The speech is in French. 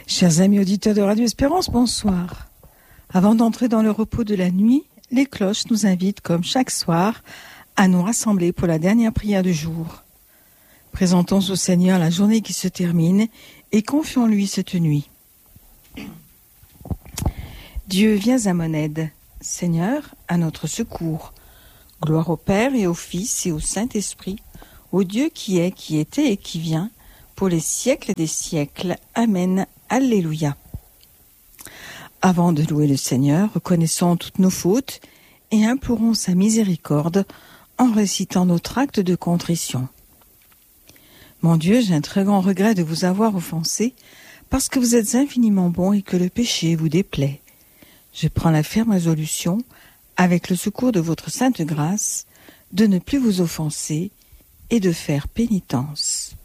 Chers amis auditeurs de Radio Espérance, bonsoir. Avant d'entrer dans le repos de la nuit, les cloches nous invitent, comme chaque soir, à nous rassembler pour la dernière prière du jour. Présentons au Seigneur la journée qui se termine et confions-lui cette nuit. Dieu, viens à mon aide. Seigneur, à notre secours. Gloire au Père et au Fils et au Saint-Esprit, au Dieu qui est, qui était et qui vient, pour les siècles des siècles. Amen. Alléluia. Avant de louer le Seigneur, reconnaissons toutes nos fautes et implorons sa miséricorde en récitant notre acte de contrition. Mon Dieu, j'ai un très grand regret de vous avoir offensé parce que vous êtes infiniment bon et que le péché vous déplaît. Je prends la ferme résolution, avec le secours de votre sainte grâce, de ne plus vous offenser et de faire pénitence.